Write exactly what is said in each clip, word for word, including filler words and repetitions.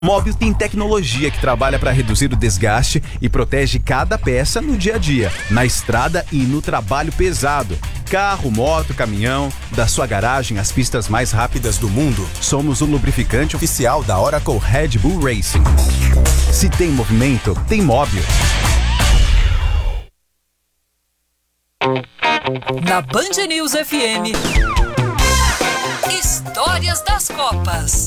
Móbil tem tecnologia que trabalha para reduzir o desgaste e protege cada peça no dia a dia, na estrada e no trabalho pesado. Carro, moto, caminhão, da sua garagem às pistas mais rápidas do mundo, somos o lubrificante oficial da Oracle Red Bull Racing. Se tem movimento, tem Móbil. Na Band News F M, Histórias das Copas.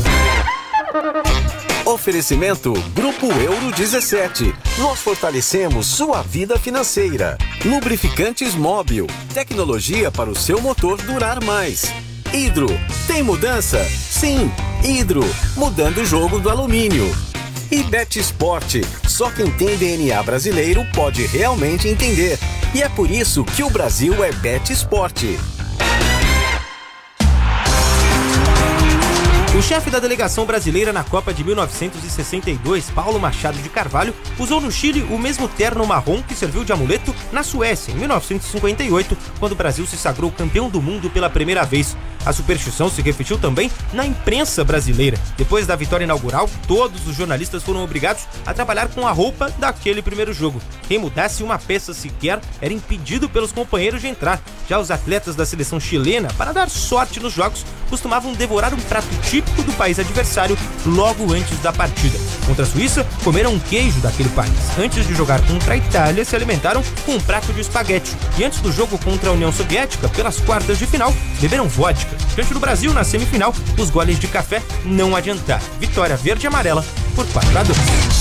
Oferecimento Grupo Euro dezessete. Nós fortalecemos sua vida financeira. Lubrificantes Móbil. Tecnologia para o seu motor durar mais. Hidro. Tem mudança? Sim. Hidro. Mudando o jogo do alumínio. E Bet Sport. Só quem tem D N A brasileiro pode realmente entender. E é por isso que o Brasil é Bet Sport. O chefe da delegação brasileira na Copa de mil novecentos e sessenta e dois, Paulo Machado de Carvalho, usou no Chile o mesmo terno marrom que serviu de amuleto na Suécia, em mil novecentos e cinquenta e oito, quando o Brasil se sagrou campeão do mundo pela primeira vez. A superstição se refletiu também na imprensa brasileira. Depois da vitória inaugural, todos os jornalistas foram obrigados a trabalhar com a roupa daquele primeiro jogo. Quem mudasse uma peça sequer era impedido pelos companheiros de entrar. Já os atletas da seleção chilena, para dar sorte nos jogos, costumavam devorar um prato típico do país adversário logo antes da partida. Contra a Suíça, comeram um queijo daquele país. Antes de jogar contra a Itália, se alimentaram com um prato de espaguete. E antes do jogo contra a União Soviética, pelas quartas de final, beberam vodka. Diante do Brasil, na semifinal, os goles de café não adiantaram. Vitória verde e amarela por quatro a dois.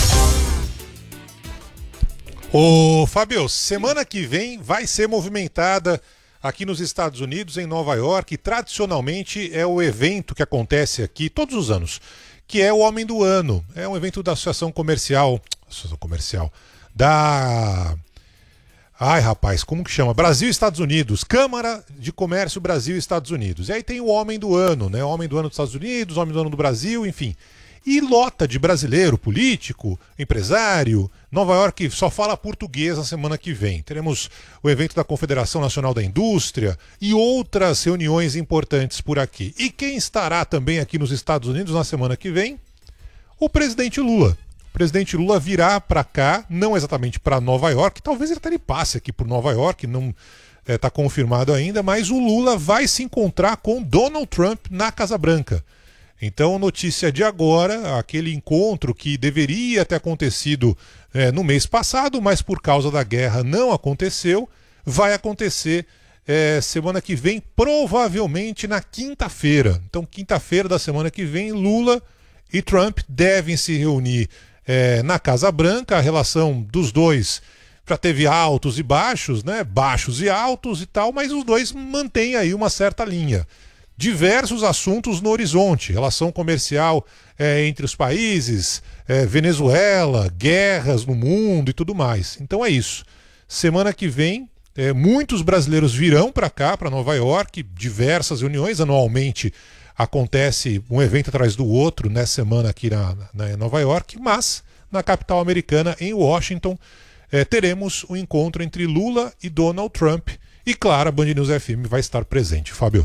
Ô, Fábio, semana que vem vai ser movimentada aqui nos Estados Unidos, em Nova York. Tradicionalmente é o evento que acontece aqui todos os anos, que é o Homem do Ano. É um evento da Associação Comercial, Associação Comercial, da... Ai, rapaz, como que chama? Brasil e Estados Unidos, Câmara de Comércio Brasil e Estados Unidos. E aí tem o Homem do Ano, né? O Homem do Ano dos Estados Unidos, o Homem do Ano do Brasil, enfim. E lota de brasileiro, político, empresário. Nova York só fala português na semana que vem. Teremos o evento da Confederação Nacional da Indústria e outras reuniões importantes por aqui. E quem estará também aqui nos Estados Unidos na semana que vem? O presidente Lula. O presidente Lula virá para cá, não exatamente para Nova York, talvez ele até ele passe aqui por Nova York, não está é, confirmado ainda, mas o Lula vai se encontrar com Donald Trump na Casa Branca. Então, notícia de agora, aquele encontro que deveria ter acontecido é, no mês passado, mas por causa da guerra não aconteceu, vai acontecer é, semana que vem, provavelmente na quinta-feira. Então, quinta-feira da semana que vem, Lula e Trump devem se reunir É, na Casa Branca. A relação dos dois já teve altos e baixos, né? Baixos e altos e tal, mas os dois mantêm aí uma certa linha. Diversos assuntos no horizonte, relação comercial é, entre os países, é, Venezuela, guerras no mundo e tudo mais. Então é isso. Semana que vem, é, muitos brasileiros virão para cá, para Nova York, diversas reuniões. Anualmente acontece um evento atrás do outro nessa semana aqui na, na, em Nova York, mas na capital americana, em Washington, eh, teremos um encontro entre Lula e Donald Trump. E claro, a Band News F M vai estar presente. Fábio.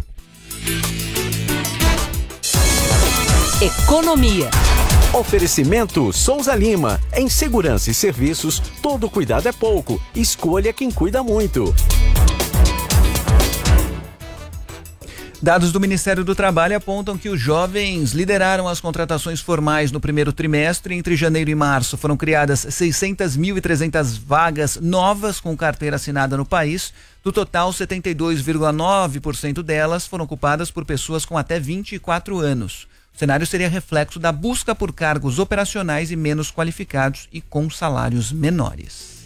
Economia. Oferecimento Souza Lima. Em segurança e serviços, todo cuidado é pouco. Escolha quem cuida muito. Dados do Ministério do Trabalho apontam que os jovens lideraram as contratações formais no primeiro trimestre. Entre janeiro e março foram criadas seiscentas mil e trezentas vagas novas com carteira assinada no país. Do total, setenta e dois vírgula nove por cento delas foram ocupadas por pessoas com até vinte e quatro anos. O cenário seria reflexo da busca por cargos operacionais e menos qualificados e com salários menores.